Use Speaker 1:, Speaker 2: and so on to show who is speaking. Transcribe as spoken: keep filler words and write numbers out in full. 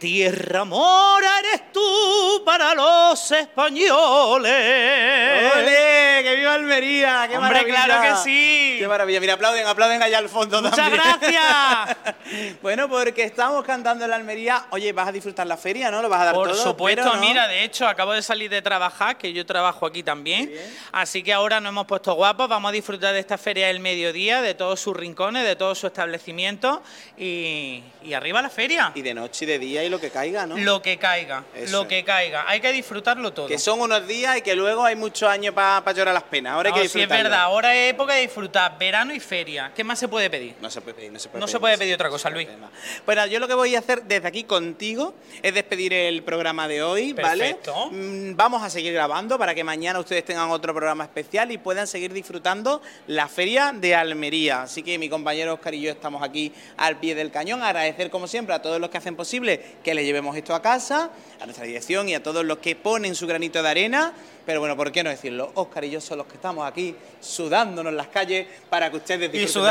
Speaker 1: tierra mora eres tú para los españoles.
Speaker 2: ¡Ole! ¡Que viva Almería! ¡Qué
Speaker 1: Hombre,
Speaker 2: maravilla!
Speaker 1: claro que sí.
Speaker 2: ¡Qué maravilla! Mira, aplauden, aplauden allá al fondo.
Speaker 1: Muchas
Speaker 2: también.
Speaker 1: gracias.
Speaker 2: Bueno, porque estamos cantando en la Almería. Oye, vas a disfrutar la feria, ¿no? Lo vas a dar
Speaker 1: Por
Speaker 2: todo.
Speaker 1: supuesto,
Speaker 2: pero, ¿no?
Speaker 1: mira, de hecho, acabo de salir de trabajar, que yo trabajo aquí también. Así que ahora nos hemos puesto guapos, vamos a disfrutar de esta feria del mediodía, de todos sus rincones, de todos sus establecimientos y, y arriba la feria.
Speaker 2: Y de noche y de día y lo que caiga, ¿no?
Speaker 1: Lo que caiga,
Speaker 2: Eso
Speaker 1: lo
Speaker 2: es.
Speaker 1: que caiga. Hay que disfrutarlo todo.
Speaker 2: Que son unos días y que luego hay muchos años para pa llorar las penas. Ahora hay
Speaker 1: No,
Speaker 2: que
Speaker 1: sí, es
Speaker 2: disfrutarlo.
Speaker 1: verdad, ahora es época de disfrutar verano y feria. ¿Qué más se puede pedir?
Speaker 2: No se puede pedir, no se puede
Speaker 1: No
Speaker 2: pedir.
Speaker 1: se puede
Speaker 2: más.
Speaker 1: pedir otra
Speaker 2: No
Speaker 1: cosa,
Speaker 2: se puede
Speaker 1: Luis.
Speaker 2: pedir más. Bueno, yo lo que voy a hacer desde aquí contigo es despedir el programa de hoy, ¿vale?
Speaker 1: Perfecto.
Speaker 2: Mm, Vamos a seguir grabando para que mañana ustedes tengan otro programa especial y puedan seguir disfrutando la Feria de Almería. Así que mi compañero Óscar y yo estamos aquí al pie del cañón. Agradecer, como siempre, a todos los que hacen posible que le llevemos esto a casa, a nuestra dirección y a todos los que ponen su granito de arena. Pero bueno, ¿por qué no decirlo? Óscar y yo son los que estamos aquí sudándonos en las calles para que ustedes disfruten.
Speaker 1: Y